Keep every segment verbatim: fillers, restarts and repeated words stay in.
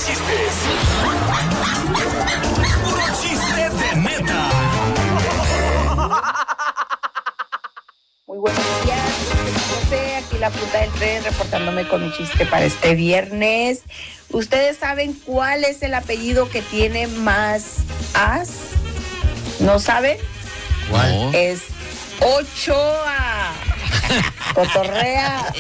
chistes. Puro chiste de neta. Muy buenos días, José, aquí la punta del tren reportándome con un chiste para este viernes. ¿Ustedes saben cuál es el apellido que tiene más as? ¿No saben? ¿Cuál? Es Ochoa. Cotorrea.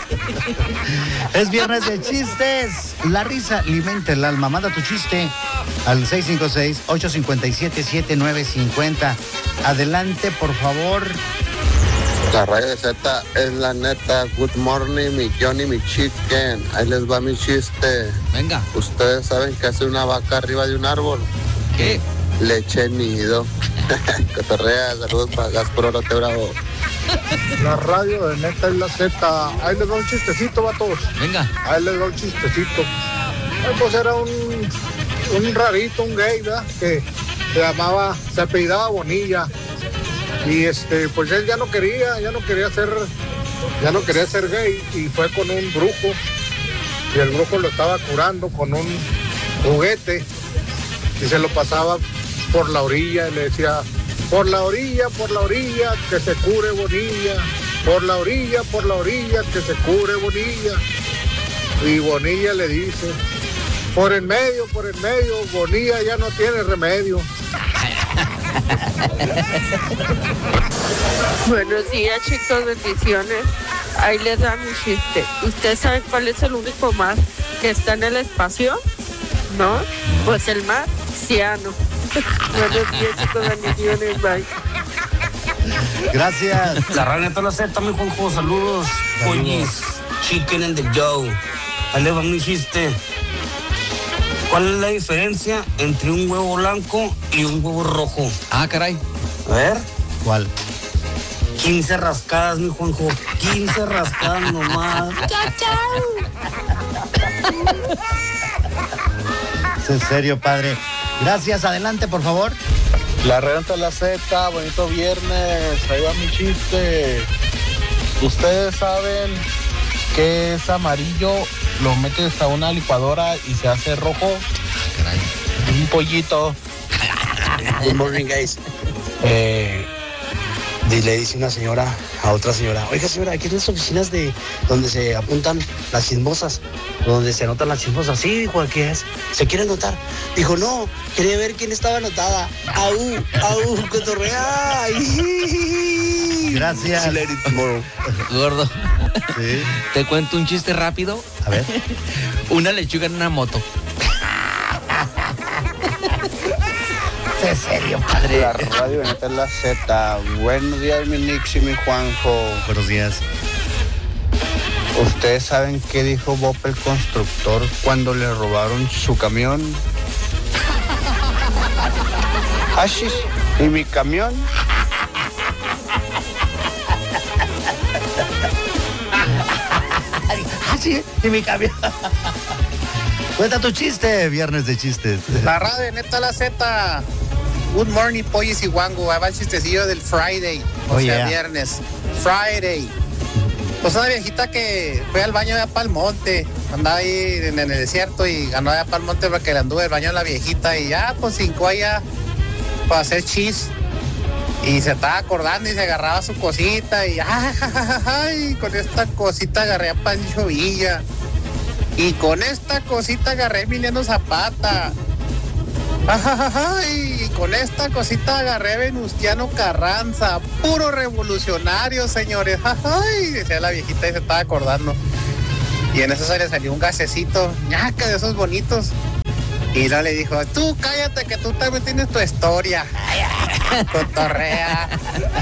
Es viernes de chistes. La risa alimenta el alma. Manda tu chiste al seis cinco seis, ocho cinco siete, siete nueve cinco cero. Adelante, por favor. La radio de Z es la neta. Good morning, mi Johnny, mi chicken. Ahí les va mi chiste. Venga. ¿Ustedes saben qué hace una vaca arriba de un árbol? ¿Qué? Leche nido. Cotorrea, saludos para Gasporote Bravo. La radio de neta es la Z. Ahí les va un chistecito, vatos. Venga. Ahí les va un chistecito. Eh, Pues era un, un rarito, un gay, ¿verdad? Que se llamaba, se apellidaba Bonilla. Y este, pues él ya no quería, ya no quería ser, ya no quería ser gay. Y fue con un brujo. Y el brujo lo estaba curando con un juguete. Y se lo pasaba por la orilla y le decía: por la orilla, por la orilla, que se cure Bonilla. Por la orilla, por la orilla, que se cure Bonilla. Y Bonilla le dice: por el medio, por el medio, Bonilla ya no tiene remedio. Buenos días, chicos, bendiciones. Ahí les dan mi chiste. ¿Ustedes saben cuál es el único mar que está en el espacio? ¿No? Pues el marciano. Buenos días, chicos, bendiciones, bye. Gracias. La radio de la Z, mi Juanjo, saludos. Coñis, chicken and the Joe. Ahí le va mi chiste. ¿Cuál es la diferencia entre un huevo blanco y un huevo rojo? Ah, caray. A ver. ¿Cuál? quince rascadas, mi Juanjo. quince rascadas nomás. Es en serio, padre. Gracias. Adelante, por favor. La renta de la Z, bonito viernes, ahí va mi chiste. ¿Ustedes saben qué es amarillo? Lo metes a una licuadora y se hace rojo. Caray. Un pollito. Good morning, guys. Eh, y le dice una señora a otra señora: oiga, señora, aquí en las oficinas de donde se apuntan las chismosas, donde se anotan las chismosas. Sí, dijo, ¿qué es? ¿Se quiere anotar? Dijo: no, quería ver quién estaba anotada. Au, au, cotorrea. Gracias. See you later tomorrow. Gordo, Sí. te cuento un chiste rápido. A ver. Una lechuga en una moto. Es en serio, padre. La radio de neta es la Z. Buenos días, mi Nix y mi Juanjo. Buenos días. ¿Ustedes saben qué dijo Bob el constructor cuando le robaron su camión? Ashis, ¿y mi camión? Ah, sí, y mi cambio. Cuenta tu chiste, viernes de chistes. La radio de neta la Z. Good morning, pollos y guango. Ahí va el chistecillo del Friday, o Oh, sea, yeah. viernes. Friday. Pues una viejita que fue al baño allá para el monte, andaba ahí en, en el desierto y ganó allá para el monte porque le anduvo el baño a la viejita y ya pues hincó allá para hacer chis. Y se estaba acordando y se agarraba su cosita y ay, ay, con esta cosita agarré a Pancho Villa. Y con esta cosita agarré a Emiliano Zapata. Ay, y con esta cosita agarré a Venustiano Carranza. Puro revolucionario, señores. Ay, decía la viejita y se estaba acordando. Y en eso se le salió un gasecito, ñaca, de esos bonitos. Y no le dijo: tú cállate que tú también tienes tu historia. Cotorrea.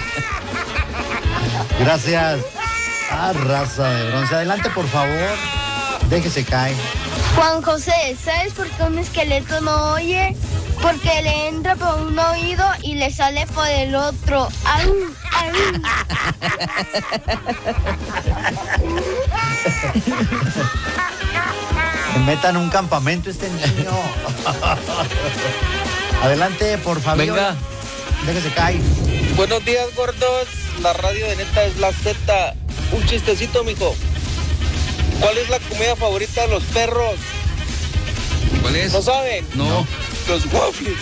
Gracias. Ah, raza de bronce. Adelante, por favor. Déjese caer. Juan José, ¿sabes por qué un esqueleto no oye? Porque le entra por un oído y le sale por el otro. ¡Au! ¡Au! Que metan un campamento este niño. Adelante, por favor. Venga. Déjese caer. Buenos días, gordos. La radio de neta es la Z. Un chistecito, mijo. ¿Cuál es la comida favorita de los perros? ¿Cuál es? ¿No saben? No. Los waffles.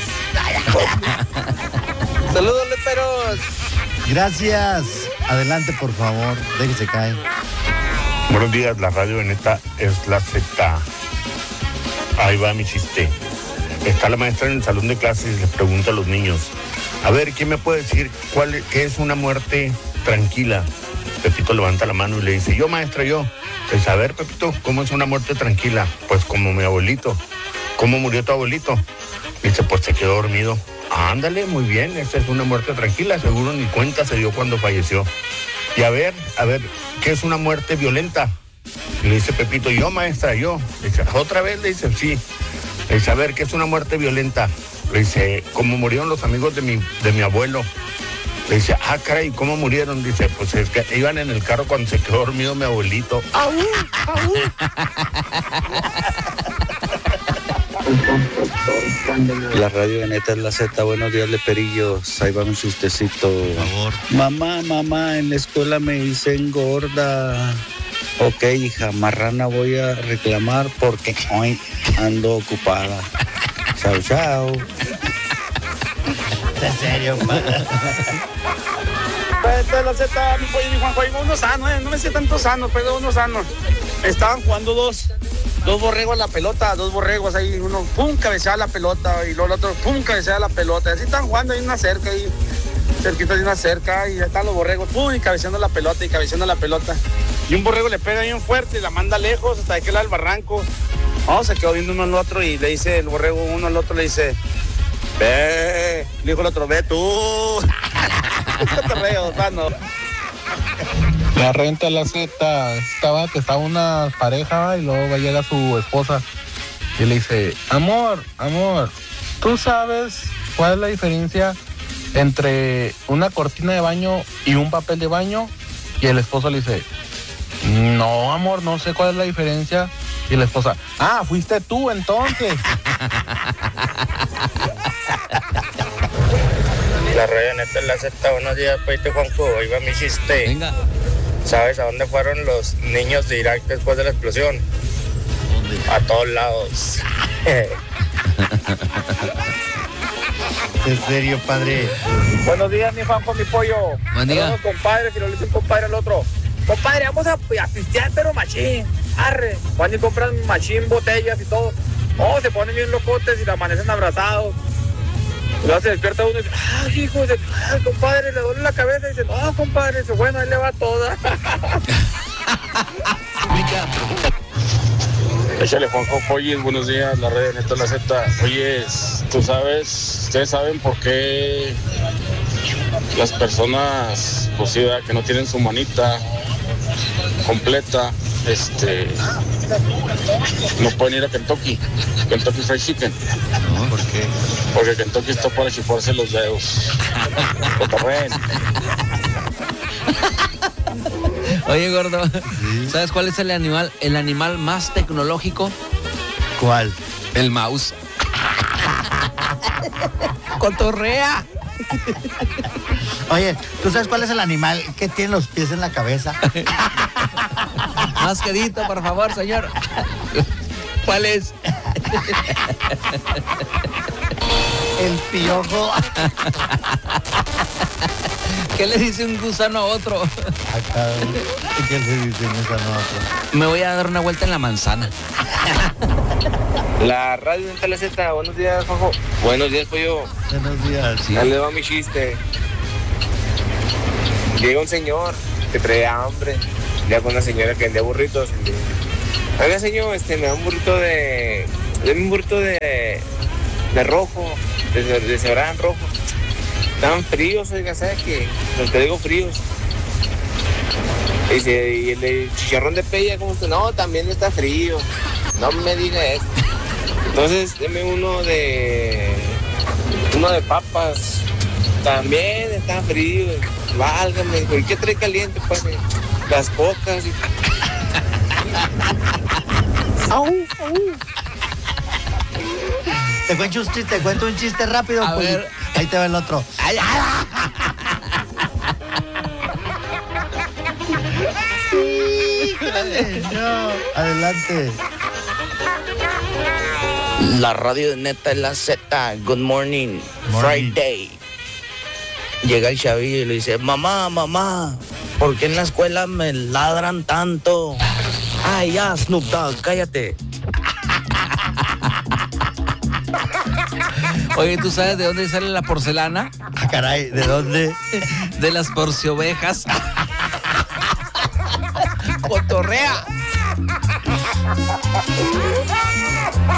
Saludos, leperos. Gracias. Adelante, por favor. Déjese caer. Buenos días, la radio de neta es la Z. Ahí va mi chiste. Está la maestra en el salón de clases y le pregunta a los niños: a ver, ¿quién me puede decir cuál, qué es una muerte tranquila? Pepito levanta la mano y le dice: yo, maestra, yo. Le dice: a ver, Pepito, ¿cómo es una muerte tranquila? Pues como mi abuelito. ¿Cómo murió tu abuelito? Dice: pues se quedó dormido. Ándale, muy bien, esa es una muerte tranquila, seguro ni cuenta se dio cuando falleció. Y a ver, a ver, ¿qué es una muerte violenta? Y le dice Pepito: yo, maestra, yo. Le dice: ¿otra vez? Le dice: sí. Le dice: a ver, ¿qué es una muerte violenta? Le dice: como murieron los amigos de mi, de mi abuelo. Le dice: ah, caray, ¿cómo murieron? Dice: pues es que iban en el carro cuando se quedó dormido mi abuelito. ¡Au! ¡Au! La radio de neta es la Z. Buenos días, leperillos. Ahí va un chistecito. Por favor. Mamá, mamá, en la escuela me dicen gorda. Ok, hija, marrana voy a reclamar porque hoy ando ocupada. Chao, chao. En serio, pa. Esta es la Z, mi pollo y mi Juanjo. Uno sano, eh. No me sé tanto sano, pero uno sano. Estaban jugando dos. Dos borregos a la pelota, dos borregos ahí, uno pum, cabeceaba la pelota y luego el otro pum, cabeceaba la pelota. Así están jugando ahí una cerca, ahí, cerquita de una cerca, y ya están los borregos, pum, y cabeceando la pelota y cabeceando la pelota. Y un borrego le pega bien fuerte y la manda lejos hasta de aquel lado del barranco. No, se quedó viendo uno al otro y le dice el borrego uno al otro, le dice: ve, le dijo el otro: ve tú. La renta la Z, estaba que estaba una pareja y luego va a llegar su esposa y le dice: amor, amor, ¿tú sabes cuál es la diferencia entre una cortina de baño y un papel de baño? Y el esposo le dice: no, amor, no sé cuál es la diferencia. Y la esposa: ah, fuiste tú entonces. La radio neta es la Z. Buenos días, Peito Juanjo. Ahí va mi chiste. Venga. ¿Sabes a dónde fueron los niños de Irak después de la explosión? ¿Dónde? A todos lados. En serio, padre. Buenos días, mi Juanjo, mi pollo. Buen día. Saludos, compadre, si lo le dice un compadre al otro: compadre, vamos a, a pistear, pero machín. Arre. Van y compran machín, botellas y todo. Oh, se ponen bien locotes y la amanecen abrazados. Luego se despierta uno y dice: ay, hijo, dice, ay, compadre, le duele la cabeza. Y dice: no, compadre, dice: bueno, ahí le va toda. Échale, Juanjo Pollis, buenos días, la red de Neta La Z. Oye, tú sabes, ustedes saben por qué las personas, pues sí, ¿verdad?, que no tienen su manita completa, este, no pueden ir a Kentucky, Kentucky Fried Chicken. No, ¿por qué? Porque Kentucky está para chuparse los dedos. Oye, gordo, ¿sí? ¿Sabes cuál es el animal, el animal más tecnológico? ¿Cuál? El mouse. ¡Cotorrea! Oye, ¿tú sabes cuál es el animal que tiene los pies en la cabeza? Más quedito, por favor, señor. ¿Cuál es? El piojo. ¿Qué le dice un gusano a otro? Acá, ¿qué le dice un gusano a otro? Me voy a dar una vuelta en la manzana. La radio de la Z, buenos días, Juanjo. Buenos días, pollo. Buenos días. Sí. Ahí le va mi chiste. Llega un señor que traía hambre, ya con una señora que vendía burritos. Oiga, señor, este, me da un burrito de... Deme un burrito de... de rojo, de, de cebrán rojo. Estaban fríos, oiga, ¿sabes qué? Los que digo fríos. Dice, y el de chicharrón de pella, ¿cómo está? No, también está frío. No me diga eso. Entonces, deme uno de... uno de papas. También está frío. Válgame, ¿y qué trae caliente, pues? Las cocas. ¡Au! ¡Au! Te cuento un chiste, te cuento un chiste rápido. A pues, ver. Ahí te va el otro. Ay, ay. No, adelante. La radio de neta es la Z. Good morning, Friday. Llega el chavillo y le dice, mamá, mamá, ¿por qué en la escuela me ladran tanto? Ay, ya, Snoop Dogg, cállate. Oye, ¿tú sabes de dónde sale la porcelana? Ah, caray, ¿de dónde? De las porciovejas. Cotorrea.